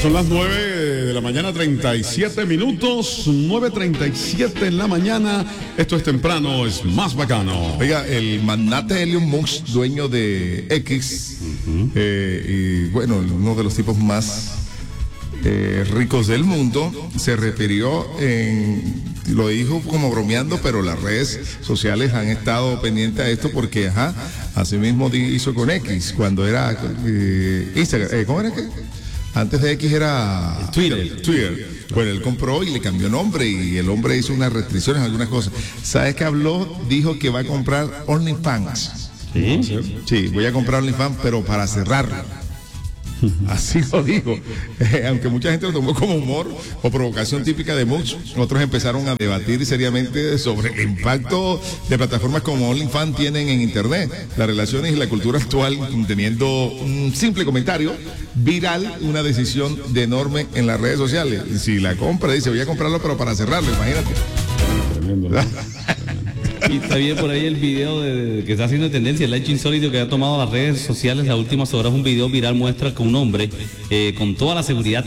Son las 9 de la mañana, 37 minutos, 9:37 en la mañana. Esto es temprano, es más bacano. Oiga, el magnate Elon Musk, dueño de X, y bueno, uno de los tipos más ricos del mundo, se refirió lo dijo como bromeando, pero las redes sociales han estado pendientes a esto porque, así mismo hizo con X, cuando era Instagram, ¿cómo era que? Antes de X era Twitter. Bueno, él compró y le cambió nombre y el hombre hizo unas restricciones, algunas cosas. ¿Sabes qué habló? Dijo que va a comprar OnlyFans. Sí, voy a comprar OnlyFans, pero para cerrarlo. Así lo dijo. Aunque mucha gente lo tomó como humor o provocación típica de Musk, otros empezaron a debatir seriamente sobre el impacto de plataformas como OnlyFans tienen en Internet, las relaciones y la cultura actual, teniendo un simple comentario viral, una decisión de enorme en las redes sociales. Si la compra, dice, voy a comprarlo, pero para cerrarlo, imagínate. Tremendo, ¿no? Y está bien por ahí el video que está haciendo tendencia, el hecho insólito que ha tomado las redes sociales las últimas horas. Un video viral muestra que un hombre con toda la seguridad